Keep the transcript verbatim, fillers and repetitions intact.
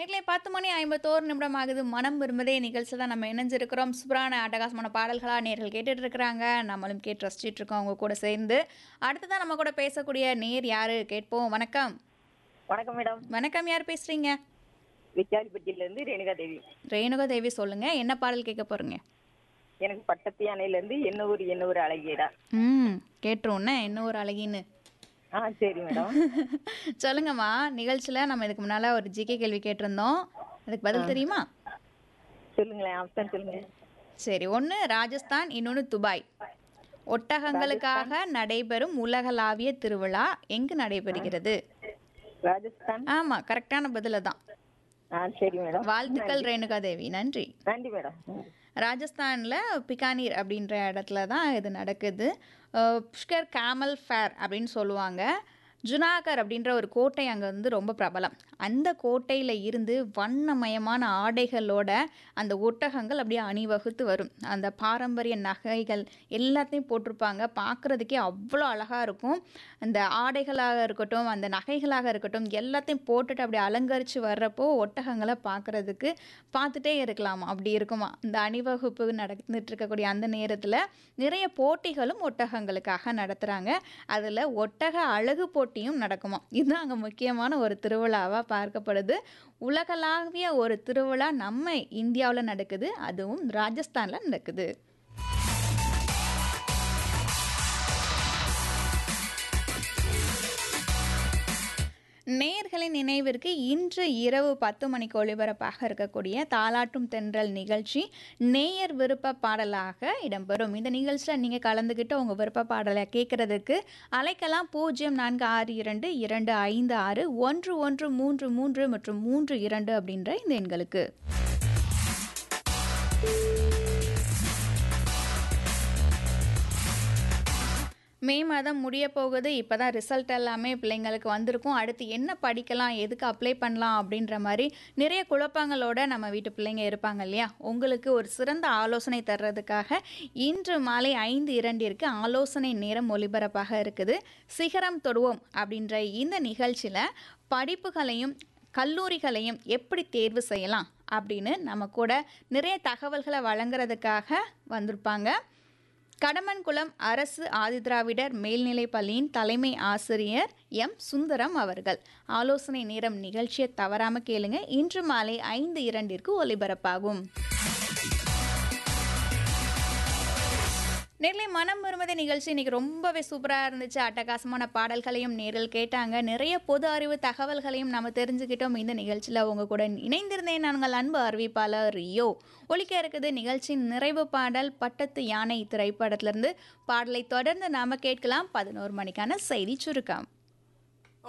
நேர்களை பத்து மணி ஐம்பத்தோரு நிமிடம் ஆகுது. மனம் விரும்புதே நிகழ்ச்சியில் தான் நம்ம இணைஞ்சிருக்கிறோம். சூப்பரான அட்டகாசமான பாடல்களாக நேர்கள் கேட்டுட்டு இருக்கிறாங்க. நம்மளும் கேட்டு ரசிச்சிட்டு இருக்கோம் அவங்க கூட சேர்ந்து. அடுத்ததான் நம்ம கூட பேசக்கூடிய நேர் யாரு கேட்போம். வணக்கம். வணக்கம் மேடம். வணக்கம், யார் பேசுறீங்க? விசாரிப்பட்டியில இருந்து ரேணுகா தேவி. ரேணுகா தேவி, சொல்லுங்க என்ன பாடல் கேட்க போறீங்க? எனக்கு பட்டத்து யானையில இருந்து என்ன ஊர் என்ன ஊர் அழகியடா. ம் கேட்டுருவோண்ணே, என்ன ஒரு அழகின்னு. ஆ சரி மேடம். சொல்லுங்கம்மா. நிகழ்ச்சியில் நம்ம இதுக்கு முன்னால ஒரு ஜிகே கேள்வி கேட்டிருந்தோம். அதுக்கு பதில் தெரியுமா? சொல்லுங்களேன், ஆப்ஷன் சொல்லுங்க. சரி, ஒன்று ராஜஸ்தான், இன்னொன்று துபாய். ஒட்டகங்களுக்காக நடைபெறும் உலகளாவிய திருவிழா எங்கு நடைபெறுகிறது? ராஜஸ்தான். ஆமா, கரெக்டான பதில தான். ஆ சரி மேடம். வாழ்த்துக்கள் ரேணுகா தேவி, நன்றி. நன்றி மேடம். ராஜஸ்தானில் பிகானீர் அப்படின்ற இடத்துல தான் இது நடக்குது. அஹ் புஷ்கர் கேமல் ஃபேர் அப்படின்னு சொல்லுவாங்க. ஜுனாகர் அப்படின்ற ஒரு கோட்டை அங்கே வந்து ரொம்ப பிரபலம். அந்த கோட்டையில் இருந்து வண்ணமயமான ஆடைகளோட அந்த ஒட்டகங்கள் அப்படியே அணிவகுத்து வரும். அந்த பாரம்பரிய நகைகள் எல்லாத்தையும் போட்டிருப்பாங்க. பார்க்குறதுக்கே அவ்வளோ அழகாக இருக்கும். அந்த ஆடைகளாக இருக்கட்டும், அந்த நகைகளாக இருக்கட்டும், எல்லாத்தையும் போட்டுட்டு அப்படி அலங்கரித்து வர்றப்போ ஒட்டகங்களை பார்க்குறதுக்கு பார்த்துட்டே இருக்கலாம், அப்படி இருக்குமா. இந்த அணிவகுப்பு நடந்துட்டு இருக்கக்கூடிய அந்த நேரத்தில் நிறைய போட்டிகளும் ஒட்டகங்களுக்காக நடத்துகிறாங்க. அதில் ஒட்டக அழகு போட்டியும் நடக்குமா. இதுதான் அங்கே முக்கியமான ஒரு திருவிழாவாக பார்க்கப்படுது. உலகளாவிய ஒரு திருவிழா நம்ம இந்தியாவில் நடக்குது, அதுவும் ராஜஸ்தானில் நடக்குது. நேயர்களின் நினைவிற்கு இன்று இரவு பத்து மணிக்கு ஒளிபரப்பாக இருக்கக்கூடிய தாலாட்டும் தென்றல் நிகழ்ச்சி நேயர் விருப்ப பாடலாக இடம்பெறும். இந்த நிகழ்ச்சியில் நீங்கள் கலந்துக்கிட்டு உங்கள் விருப்ப பாடலை கேட்குறதுக்கு அழைக்கலாம். பூஜ்ஜியம் நான்கு ஆறு இரண்டு இரண்டு ஐந்து ஆறு ஒன்று ஒன்று மூன்று மூன்று மற்றும் மூன்று இரண்டு அப்படின்ற இந்த எண்களுக்கு. மே மாதம் முடிய போகுது. இப்போ தான் ரிசல்ட் எல்லாமே பிள்ளைங்களுக்கு வந்திருக்கும். அடுத்து என்ன படிக்கலாம், எதுக்கு அப்ளை பண்ணலாம் அப்படின்ற மாதிரி நிறைய குழப்பங்களோட நம்ம வீட்டு பிள்ளைங்க இருப்பாங்க இல்லையா. உங்களுக்கு ஒரு சிறந்த ஆலோசனை தர்றதுக்காக இன்று மாலை ஐந்து இரண்டிற்கு ஆலோசனை நேரம் ஒலிபரப்பாக இருக்குது. சிகரம் தொடுவோம் அப்படின்ற இந்த நிகழ்ச்சியில் படிப்புகளையும் கல்லூரிகளையும் எப்படி தேர்வு செய்யலாம் அப்படின்னு நம்ம கூட நிறைய தகவல்களை வழங்குறதுக்காக வந்திருப்பாங்க. கடமன்குளம் அரசு ஆதிதிராவிடர் மேல்நிலைப் பள்ளியின் தலைமை ஆசிரியர் எம் சுந்தரம் அவர்கள். ஆலோசனை நேரம் நிகழ்ச்சியை தவறாமல் கேளுங்க. இன்று மாலை ஐந்து இரண்டிற்கு ஒலிபரப்பாகும். நேரில் மனம் விரும்புத நிகழ்ச்சி இன்னைக்கு ரொம்பவே சூப்பராக இருந்துச்சு. அட்டகாசமான பாடல்களையும் நேரில் கேட்டாங்க. நிறைய பொது அறிவு தகவல்களையும் நம்ம தெரிஞ்சுக்கிட்டோம். இந்த நிகழ்ச்சியில் அவங்க கூட இணைந்திருந்தேன் நாங்கள் அன்பு அறிவிப்பாளர் ரியோ. ஒலிக்க இருக்குது நிகழ்ச்சியின் நிறைவு பாடல் பட்டத்து யானை திரைப்படத்திலிருந்து. பாடலை தொடர்ந்து நாம கேட்கலாம் பதினோரு மணிக்கான செய்தி சுருக்கம்.